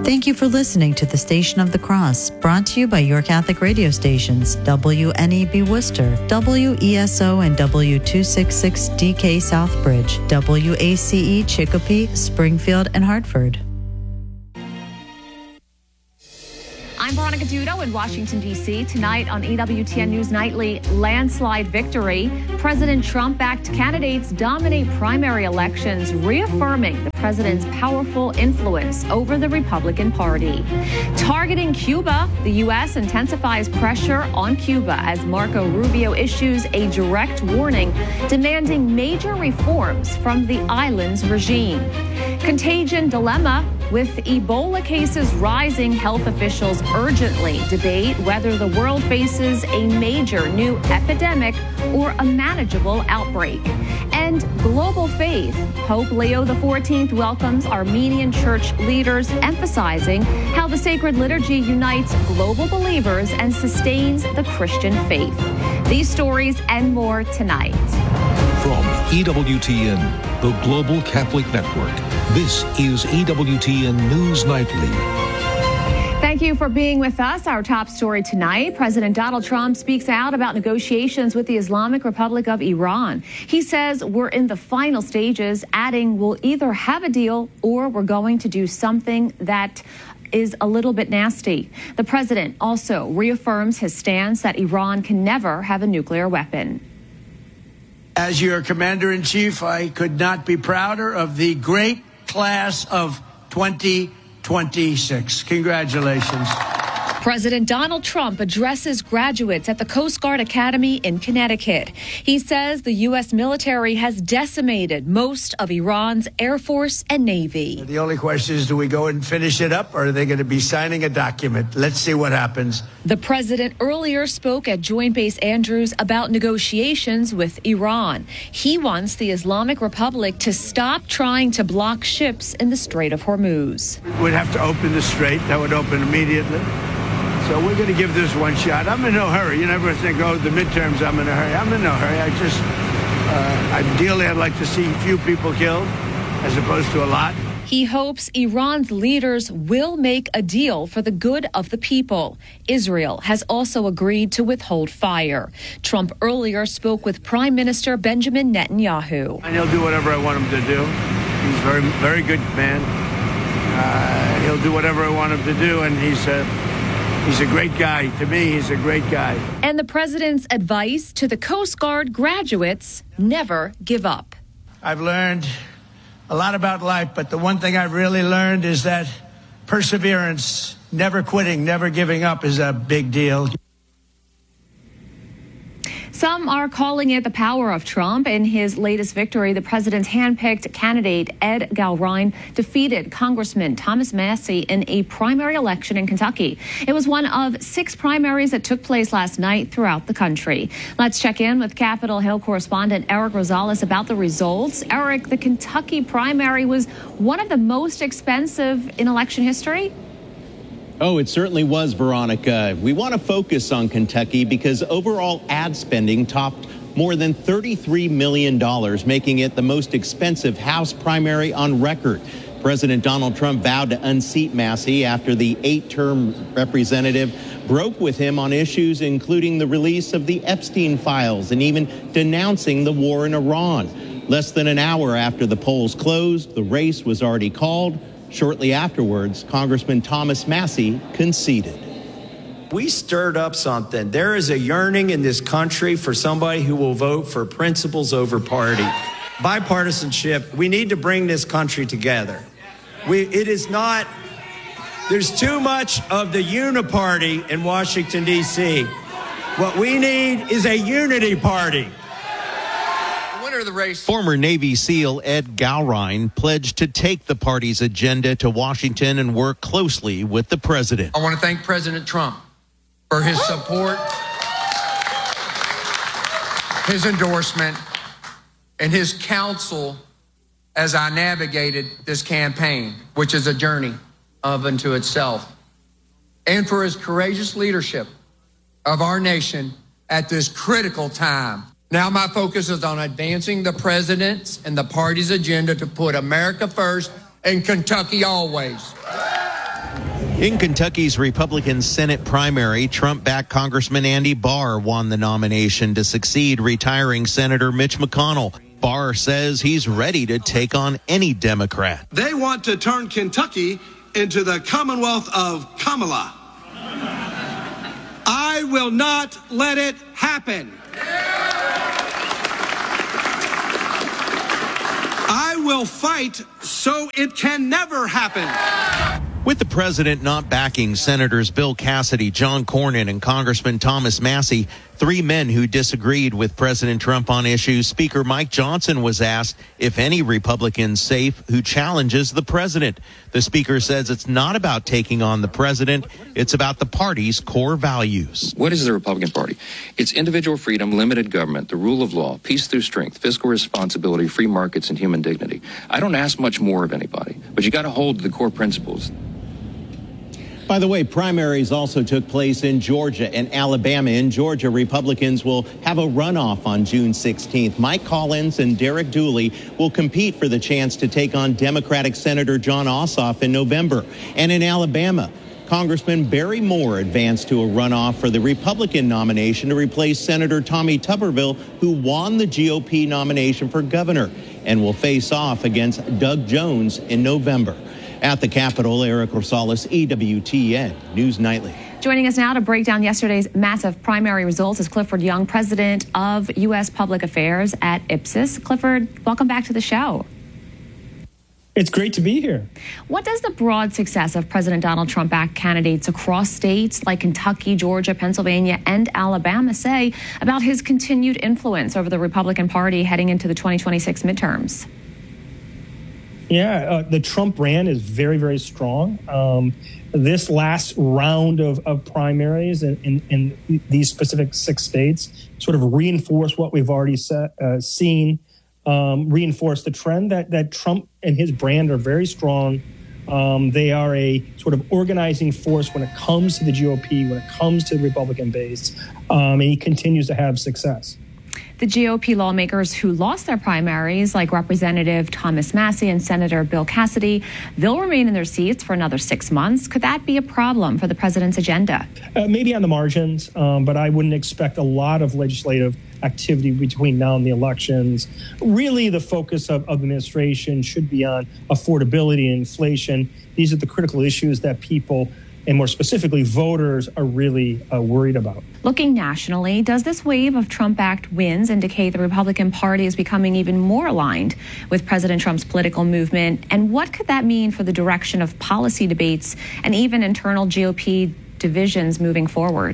Thank you for listening to the Station of the Cross, brought to you by your Catholic radio stations, WNEB Worcester, WESO and W266DK Southbridge, WACE Chicopee, Springfield, and Hartford. I'm Veronica Dudo in Washington, D.C. Tonight on EWTN News Nightly, landslide victory. President Trump-backed candidates dominate primary elections, reaffirming the president's powerful influence over the Republican Party. Targeting Cuba, the U.S. intensifies pressure on Cuba as Marco Rubio issues a direct warning demanding major reforms from the island's regime. Contagion dilemma. With Ebola cases rising, health officials urgently debate whether the world faces a major new epidemic or a manageable outbreak. And global faith. Pope Leo XIV welcomes Armenian church leaders, emphasizing how the sacred liturgy unites global believers and sustains the Christian faith. These stories and more tonight. From EWTN, the Global Catholic Network, this is EWTN News Nightly. Thank you for being with us. Our top story tonight, President Donald Trump speaks out about negotiations with the Islamic Republic of Iran. He says we're in the final stages, adding we'll either have a deal or we're going to do something that is a little bit nasty. The president also reaffirms his stance that Iran can never have a nuclear weapon. As your commander-in-chief, I could not be prouder of the great class of 2026. Congratulations. President Donald Trump addresses graduates at the Coast Guard Academy in Connecticut. He says the U.S. military has decimated most of Iran's Air Force and Navy. The only question is, do we go and finish it up, or are they going to be signing a document? Let's see what happens. The president earlier spoke at Joint Base Andrews about negotiations with Iran. He wants the Islamic Republic to stop trying to block ships in the Strait of Hormuz. We'd have to open the strait. That would open immediately. So we're going to give this one shot. I'm in no hurry. You never think, oh, the midterms, I'm in a hurry. I'm in no hurry. Ideally, I'd like to see few people killed as opposed to a lot. He hopes Iran's leaders will make a deal for the good of the people. Israel has also agreed to withhold fire. Trump earlier spoke with Prime Minister Benjamin Netanyahu. And he'll do whatever I want him to do. He's a very, very good man. He'll do whatever I want him to do, and he's a great guy. To me, he's a great guy. And the president's advice to the Coast Guard graduates: never give up. I've learned a lot about life, but the one thing I've really learned is that perseverance, never quitting, never giving up is a big deal. Some are calling it the power of Trump. In his latest victory, the president's handpicked candidate, Ed Gallrein, defeated Congressman Thomas Massie in a primary election in Kentucky. It was one of 6 primaries that took place last night throughout the country. Let's check in with Capitol Hill correspondent Eric Rosales about the results. Eric, the Kentucky primary was one of the most expensive in election history. Oh, it certainly was, Veronica. We want to focus on Kentucky because overall ad spending topped more than $33 million, making it the most expensive House primary on record. President Donald Trump vowed to unseat Massie after the 8-term representative broke with him on issues including the release of the Epstein files and even denouncing the war in Iran. Less than an hour after the polls closed, the race was already called. Shortly afterwards, Congressman Thomas Massie conceded. We stirred up something. There is a yearning in this country for somebody who will vote for principles over party. Bipartisanship, we need to bring this country together. There's too much of the uniparty in Washington, D.C. What we need is a unity party. Of the race. Former Navy SEAL Ed Gallrein pledged to take the party's agenda to Washington and work closely with the president. I want to thank President Trump for his support, his endorsement, and his counsel as I navigated this campaign, which is a journey of unto itself, and for his courageous leadership of our nation at this critical time. Now my focus is on advancing the president's and the party's agenda to put America first and Kentucky always. In Kentucky's Republican Senate primary, Trump-backed Congressman Andy Barr won the nomination to succeed retiring Senator Mitch McConnell. Barr says he's ready to take on any Democrat. They want to turn Kentucky into the Commonwealth of Kamala. I will not let it happen. I will fight so it can never happen. With the president not backing Senators Bill Cassidy, John Cornyn, and Congressman Thomas Massie, three men who disagreed with President Trump on issues, Speaker Mike Johnson was asked if any Republican's safe who challenges the president. The speaker says it's not about taking on the president. It's about the party's core values. What is the Republican Party? It's individual freedom, limited government, the rule of law, peace through strength, fiscal responsibility, free markets, and human dignity. I don't ask much more of anybody, but you got to hold to the core principles. By the way, primaries also took place in Georgia and Alabama. In Georgia, Republicans will have a runoff on June 16th. Mike Collins and Derek Dooley will compete for the chance to take on Democratic Senator Jon Ossoff in November. And in Alabama, Congressman Barry Moore advanced to a runoff for the Republican nomination to replace Senator Tommy Tuberville, who won the GOP nomination for governor, and will face off against Doug Jones in November. At the Capitol, Eric Rosales, EWTN News Nightly. Joining us now to break down yesterday's massive primary results is Clifford Young, president of U.S. Public Affairs at Ipsos. Clifford, welcome back to the show. It's great to be here. What does the broad success of President Donald Trump-backed candidates across states like Kentucky, Georgia, Pennsylvania, and Alabama say about his continued influence over the Republican Party heading into the 2026 midterms? Yeah, the Trump brand is very, very strong. This last round of primaries in these specific 6 states sort of reinforce what we've already seen, reinforce the trend that Trump and his brand are very strong. They are a sort of organizing force when it comes to the GOP, when it comes to the Republican base, and he continues to have success. The GOP lawmakers who lost their primaries, like Representative Thomas Massie and Senator Bill Cassidy, they'll remain in their seats for another 6 months. Could that be a problem for the president's agenda? Maybe on the margins, but I wouldn't expect a lot of legislative activity between now and the elections. Really, the focus of the administration should be on affordability and inflation. These are the critical issues that people, and more specifically voters, are really worried about. Looking nationally, does this wave of Trump-backed wins indicate the Republican Party is becoming even more aligned with President Trump's political movement? And what could that mean for the direction of policy debates and even internal GOP divisions moving forward?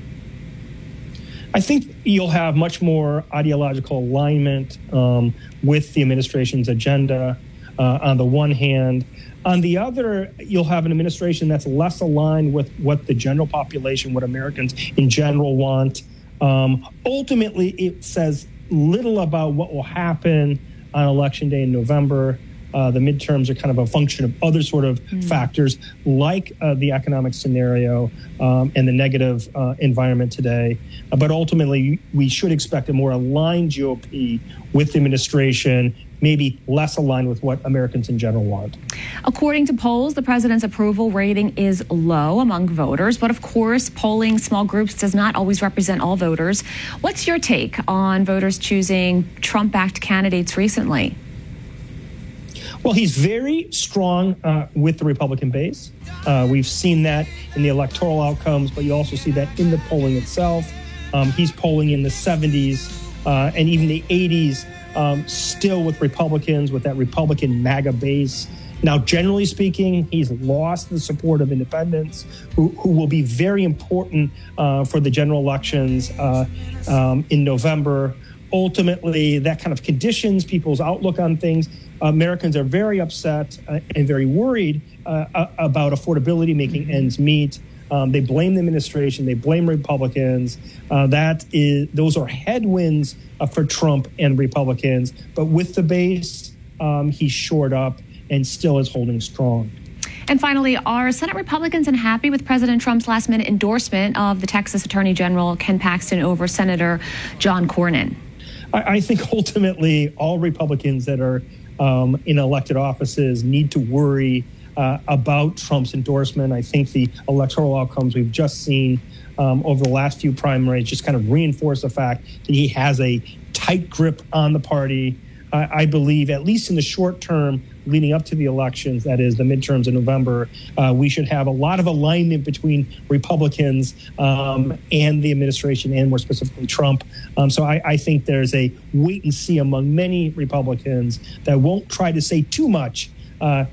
I think you'll have much more ideological alignment with the administration's agenda on the one hand. On the other, you'll have an administration that's less aligned with what the general population, what Americans in general want. Ultimately, it says little about what will happen on Election Day in November. The midterms are kind of a function of other sort of factors like the economic scenario and the negative environment today. But ultimately, we should expect a more aligned GOP with the administration, maybe less aligned with what Americans in general want. According to polls, the president's approval rating is low among voters. But of course, polling small groups does not always represent all voters. What's your take on voters choosing Trump-backed candidates recently? Well, he's very strong with the Republican base. We've seen that in the electoral outcomes, but you also see that in the polling itself. He's polling in the 70s and even the 80s, still with Republicans, with that Republican MAGA base. Now, generally speaking, he's lost the support of independents who will be very important for the general elections in November. Ultimately, that kind of conditions people's outlook on things. Americans are very upset and very worried about affordability, making ends meet. They blame the administration. They blame Republicans. Those are headwinds for Trump and Republicans. But with the base, he's shored up and still is holding strong. And finally, are Senate Republicans unhappy with President Trump's last-minute endorsement of the Texas Attorney General Ken Paxton over Senator John Cornyn? I think ultimately all Republicans that are in elected offices need to worry about Trump's endorsement. I think the electoral outcomes we've just seen over the last few primaries just kind of reinforce the fact that he has a tight grip on the party. I believe, at least in the short term, leading up to the elections, that is the midterms in November, we should have a lot of alignment between Republicans and the administration, and more specifically Trump. So I think there's a wait and see among many Republicans that won't try to say too much